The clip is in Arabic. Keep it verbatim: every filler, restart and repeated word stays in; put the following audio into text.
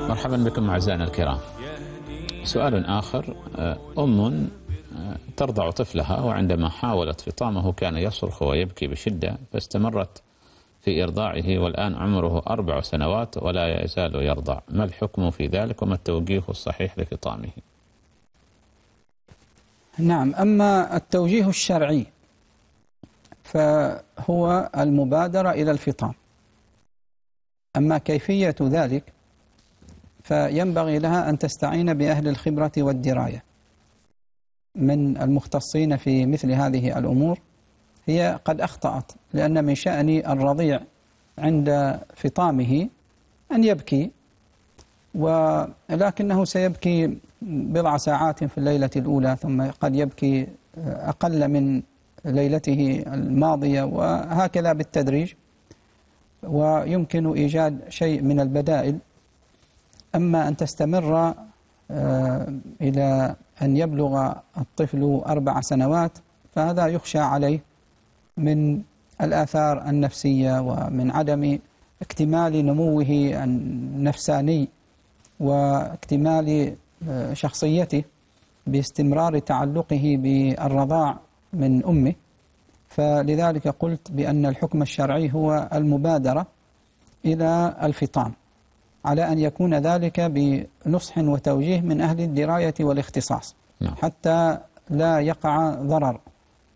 مرحبا بكم أعزائنا الكرام. سؤال آخر، أم ترضع طفلها وعندما حاولت فطامه كان يصرخ ويبكي بشدة فاستمرت في إرضاعه والآن عمره أربع سنوات ولا يزال يرضع، ما الحكم في ذلك وما التوجيه الصحيح لفطامه؟ نعم، أما التوجيه الشرعي فهو المبادرة إلى الفطام، أما كيفية ذلك فينبغي لها أن تستعين بأهل الخبرة والدراية من المختصين في مثل هذه الأمور. هي قد أخطأت، لأن من شأن الرضيع عند فطامه أن يبكي، ولكنه سيبكي بضع ساعات في الليلة الأولى، ثم قد يبكي أقل من ليلته الماضية، وهكذا بالتدريج، ويمكن إيجاد شيء من البدائل. أما أن تستمر إلى أن يبلغ الطفل أربع سنوات فهذا يخشى عليه من الآثار النفسية ومن عدم اكتمال نموه النفساني واكتمال شخصيته باستمرار تعلقه بالرضاع من أمه. فلذلك قلت بأن الحكم الشرعي هو المبادرة إلى الفطام، على أن يكون ذلك بنصح وتوجيه من أهل الدراية والاختصاص، حتى لا يقع ضرر